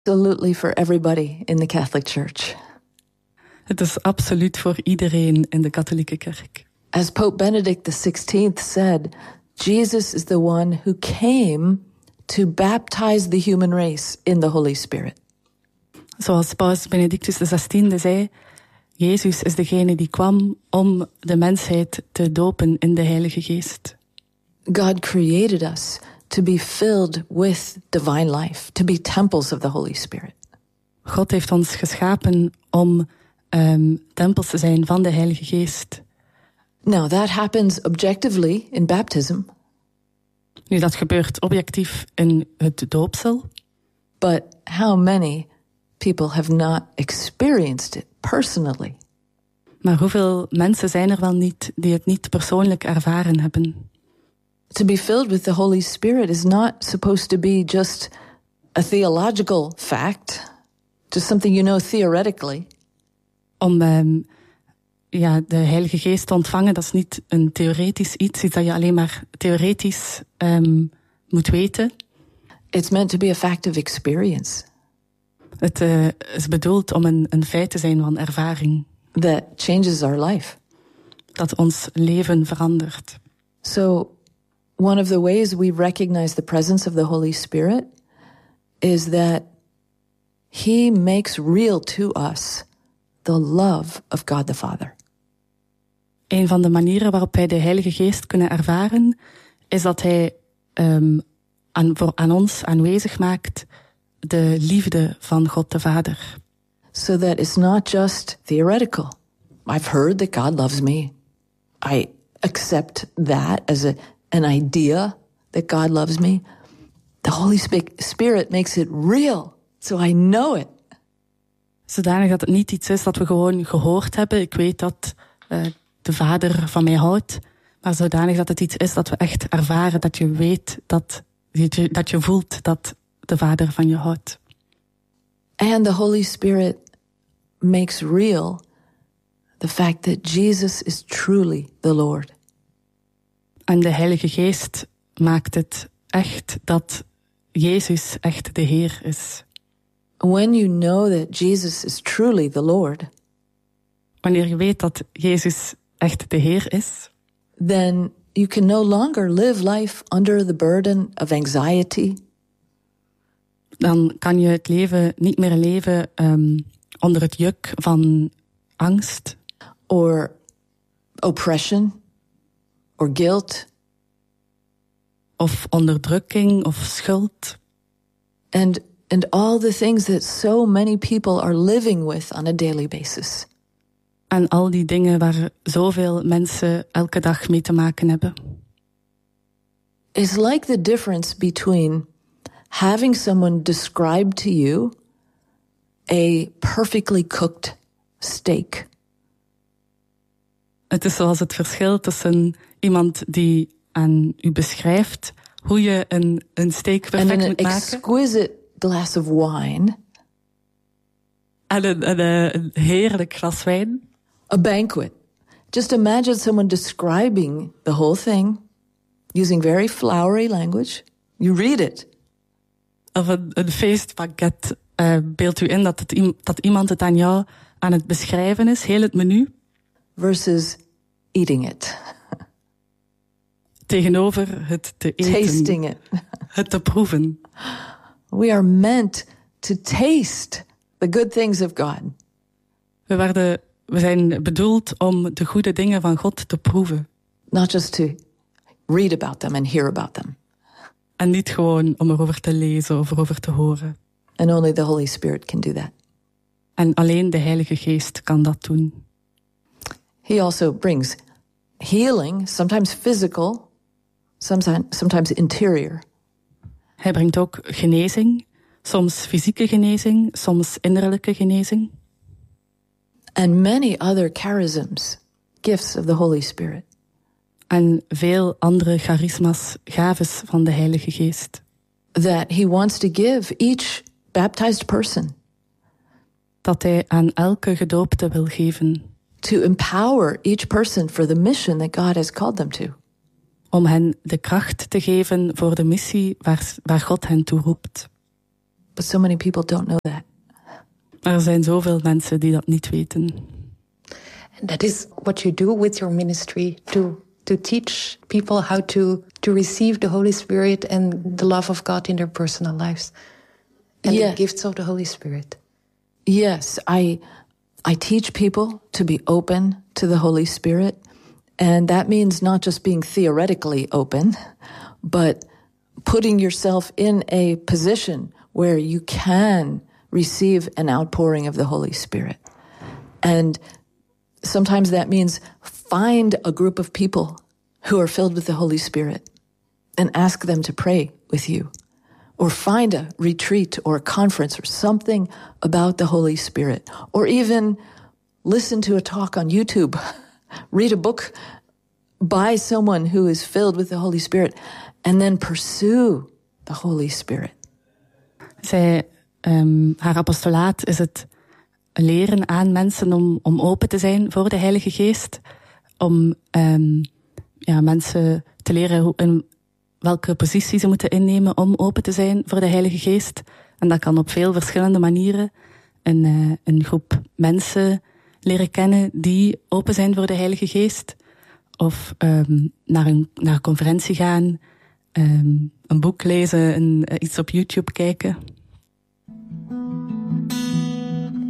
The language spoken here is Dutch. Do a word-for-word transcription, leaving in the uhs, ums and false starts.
Absolutely for everybody in the Catholic Church. Het is absoluut voor iedereen in de katholieke kerk. As Pope Benedict the sixteenth said, Jesus is the one who came to baptize the human race in the Holy Spirit. Zoals Paus Benedictus de zestiende zei, Jezus is degene die kwam om de mensheid te dopen in de Heilige Geest. God created us to be filled with divine life, to be temples of the Holy Spirit. God heeft ons geschapen om um, tempels te zijn van de Heilige Geest. Now that happens objectively in baptism. Nu, dat gebeurt objectief in het doopsel. But how many people have not experienced it personally? Maar hoeveel mensen zijn er wel niet die het niet persoonlijk ervaren hebben? To be filled with the Holy Spirit is not supposed to be just a theological fact, just something you know theoretically. Om um, ja, de Heilige Geest te ontvangen, dat is niet een theoretisch iets, iets dat je alleen maar theoretisch um, moet weten. It's meant to be a fact of experience. Het uh, is bedoeld om een, een feit te zijn van ervaring. That changes our life. Dat ons leven verandert. So, one of the ways we recognize the presence of the Holy Spirit is that He makes real to us the love of God the Father. Een van de manieren waarop wij de Heilige Geest kunnen ervaren, is dat Hij um, aan, voor, aan ons aanwezig maakt de liefde van God de Vader. So that it's not just theoretical. I've heard that God loves me. I accept that as a, an idea that God loves me. The Holy Spirit makes it real, so I know it. Zodanig dat het niet iets is dat we gewoon gehoord hebben. Ik weet dat uh, de Vader van mij houdt. Maar zodanig dat het iets is dat we echt ervaren. Dat je weet, dat je, dat je voelt dat de Vader van je houdt. And the Holy Spirit makes real the fact that Jesus is truly the Lord. En de Heilige Geest maakt het echt dat Jezus echt de Heer is. When you know that Jesus is truly the Lord, wanneer je weet dat Jezus echt de Heer is, then you can no longer live life under the burden of anxiety. Dan kan je het leven niet meer leven um, onder het juk van angst, or oppression, or guilt, of onderdrukking of schuld. And and all the things that so many people are living with on a daily basis. En al die dingen waar zoveel mensen elke dag mee te maken hebben. It's like the difference between having someone describe to you a perfectly cooked steak. Het is zoals het verschil tussen iemand die aan u beschrijft hoe je een, een steak perfect and an moet maken. Exquisite glass of wine. En een, een, een heerlijk glas wijn. A banquet. Just imagine someone describing the whole thing using very flowery language. You read it. Of een, een feestbanket. Uh, beeld u in dat, het, dat iemand het aan jou aan het beschrijven is, heel het menu. Versus eating it. Tegenover het te eten. Tasting it. Het te proeven. We are meant to taste the good things of God. We, werden, we zijn bedoeld om de goede dingen van God te proeven. Not just to read about them and hear about them. En niet gewoon om erover te lezen of erover te horen. And only the Holy Spirit can do that. En alleen de Heilige Geest kan dat doen. He also brings healing, sometimes physical, sometimes, sometimes interior. Hij brengt ook genezing, soms fysieke genezing, soms innerlijke genezing. And many other charisms, gifts of the Holy Spirit. En veel andere charisma's, gaves van de Heilige Geest. That he wants to give each baptized person. Dat hij aan elke gedoopte wil geven. To empower each person for the mission that God has called them to. Om hen de kracht te geven voor de missie waar, waar God hen toe roept. But so many people don't know that. Maar er zijn zoveel mensen die dat niet weten. And that is what you do with your ministry, to to teach people how to to receive the Holy Spirit and the love of God in their personal lives. And yeah. The gifts of the Holy Spirit. Yes, I I teach people to be open to the Holy Spirit. And that means not just being theoretically open, but putting yourself in a position where you can receive an outpouring of the Holy Spirit. And sometimes that means find a group of people who are filled with the Holy Spirit and ask them to pray with you. Or find a retreat or a conference or something about the Holy Spirit. Or even listen to a talk on YouTube. Read a book by someone who is filled with the Holy Spirit. And then pursue the Holy Spirit. Zij, um, haar apostolaat is het leren aan mensen om, om open te zijn voor de Heilige Geest. Om um, ja, mensen te leren hoe, in welke positie ze moeten innemen om open te zijn voor de Heilige Geest. En dat kan op veel verschillende manieren. Een, uh, een groep mensen leren kennen die open zijn voor de Heilige Geest. Of um, naar, een, naar een conferentie gaan. Um, een boek lezen, een, uh, iets op YouTube kijken.